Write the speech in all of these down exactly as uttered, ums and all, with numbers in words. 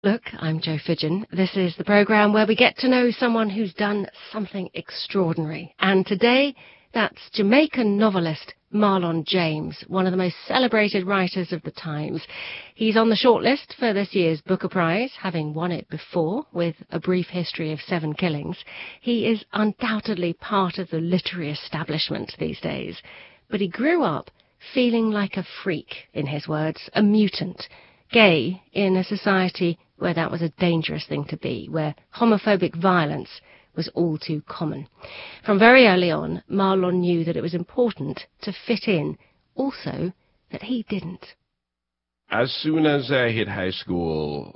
Look, I'm Jo Fidgen. This is the programme where we get to know someone who's done something extraordinary. And today, that's Jamaican novelist Marlon James, one of the most celebrated writers of the times. He's on the shortlist for this year's Booker Prize, having won it before with A Brief History of Seven Killings. He is undoubtedly part of the literary establishment these days. But he grew up feeling like a freak, in his words, a mutant, gay in a society where that was a dangerous thing to be, where homophobic violence was all too common. From very early on, Marlon knew that it was important to fit in, also that he didn't. As soon as I hit high school,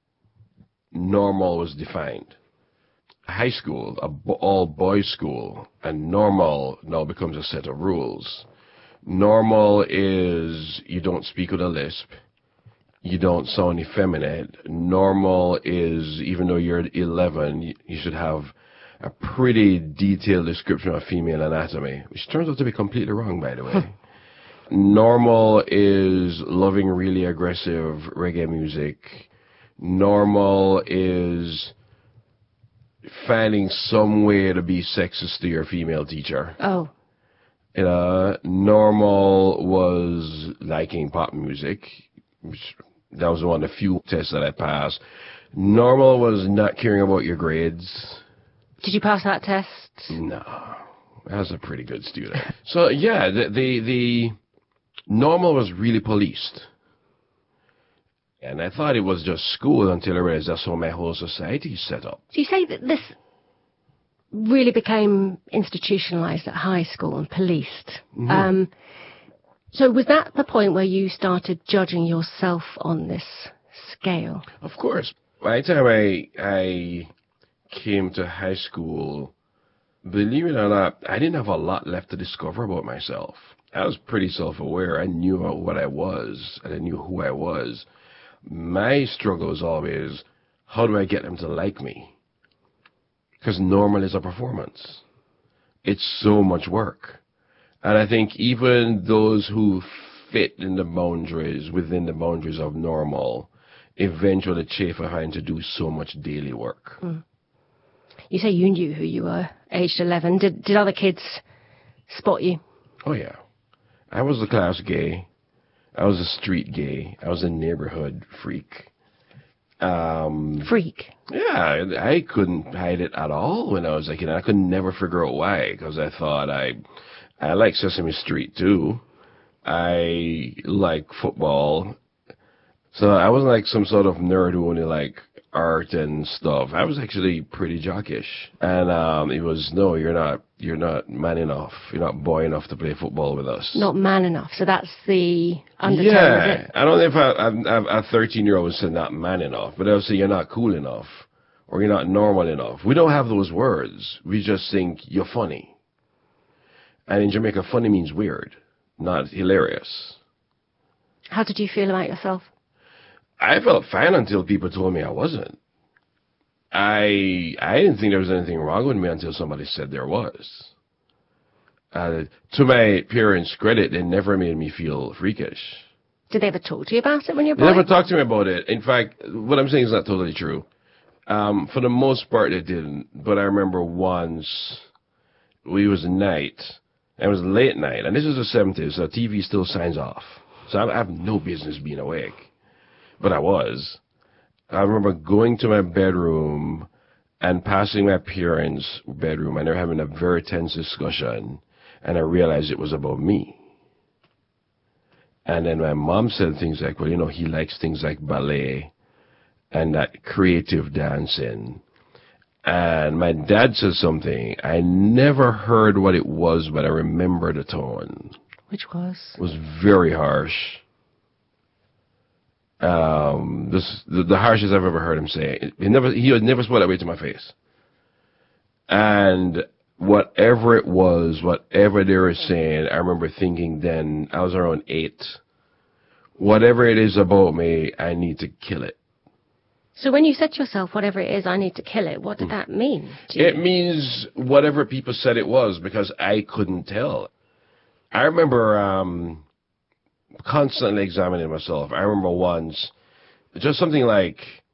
normal was defined. High school, a b- all-boys school, and normal now becomes a set of rules. Normal is you don't speak with a lisp. You don't sound effeminate. Normal is, even though you're eleven, you should have a pretty detailed description of female anatomy, which turns out to be completely wrong, by the way. Normal is loving really aggressive reggae music. Normal is finding some way to be sexist to your female teacher. Oh. You know, normal was liking pop music, which that was one of the few tests that I passed. Normal was not caring about your grades. Did you pass that test? No, I was a pretty good student. So yeah, the, the the normal was really policed, and I thought it was just school until I realized that's how my whole society is set up. So you say that this really became institutionalized at high school and policed. Mm-hmm. Um, so was that the point where you started judging yourself on this scale? Of course. By the time I I came to high school, believe it or not, I didn't have a lot left to discover about myself. I was pretty self-aware. I knew what I was, and I knew who I was. My struggle was always, how do I get them to like me? Because normal is a performance. It's so much work. And I think even those who fit in the boundaries, within the boundaries of normal, eventually chafe behind to do so much daily work. Mm. You say you knew who you were, aged eleven. Did, did other kids spot you? Oh, yeah. I was the class gay. I was a street gay. I was a neighborhood freak. Um, freak? Yeah, I couldn't hide it at all when I was a kid. I could never figure out why, because I thought I... I like Sesame Street, too. I like football. So I wasn't like some sort of nerd who only liked art and stuff. I was actually pretty jockish. And um, it was, no, you're not you're not man enough. You're not boy enough to play football with us. Not man enough. So that's the undertone, yeah, is it? I don't know if I, I, a thirteen-year-old would say not man enough, but they'll say you're not cool enough or you're not normal enough. We don't have those words. We just think you're funny. And in Jamaica, funny means weird, not hilarious. How did you feel about yourself? I felt fine until people told me I wasn't. I I didn't think there was anything wrong with me until somebody said there was. Uh, to my parents' credit, they never made me feel freakish. Did they ever talk to you about it when you were a boy? They never talked to me about it. In fact, what I'm saying is not totally true. Um, for the most part, they didn't. But I remember once, we was night, and it was late night, and this is the seventies, so T V still signs off. So I have no business being awake. But I was. I remember going to my bedroom and passing my parents' bedroom, and they're having a very tense discussion, and I realized it was about me. And then my mom said things like, well, you know, he likes things like ballet and that creative dancing. And my dad said something. I never heard what it was, but I remember the tone. Which was? It was very harsh. Um, this the, the harshest I've ever heard him say. He never he had never spoke that way to my face. And whatever it was, whatever they were saying, I remember thinking then, I was around eight, whatever it is about me, I need to kill it. So when you said to yourself, whatever it is, I need to kill it, what did mm. that mean to you? It means whatever people said it was, because I couldn't tell. I remember um, constantly examining myself. I remember once, just something like,